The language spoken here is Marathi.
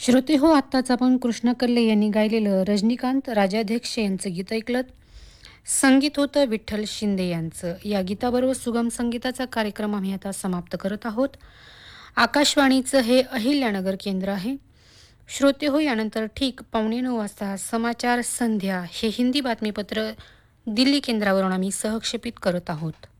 श्रोते हो, आत्ताच आपण कृष्णा कल्ले यांनी गायलेलं रजनीकांत राजाध्यक्ष यांचं गीत ऐकलत. संगीत होतं विठ्ठल शिंदे यांचं. या गीताबरोबर सुगम संगीताचा कार्यक्रम आम्ही आता समाप्त करत आहोत. आकाशवाणीचं हे अहिल्यानगर केंद्र आहे. श्रोते हो, यानंतर ठीक 8:45 वाजता समाचार संध्या हे हिंदी बातमीपत्र दिल्ली केंद्रावरून आम्ही सहक्षेपित करत आहोत.